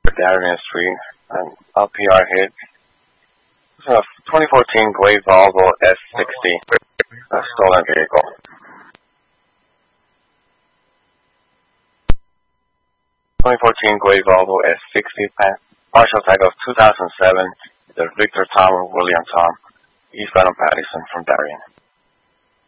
Darien Street, an LPR hit. It's a 2014 gray Volvo S60, a stolen vehicle. 2014 gray Volvo S60, partial tag of 2007, the Victor Tom or William Tom, East Patterson from Darien.